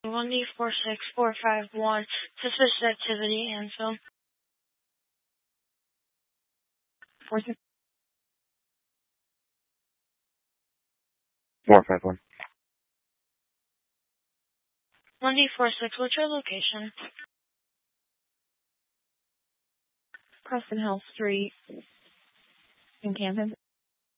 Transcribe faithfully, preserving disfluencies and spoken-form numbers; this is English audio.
one D four six four five one, suspicious activity, Ansel. Four six. Four five one. one D four six, what's your location? Preston Hill Street in Camden.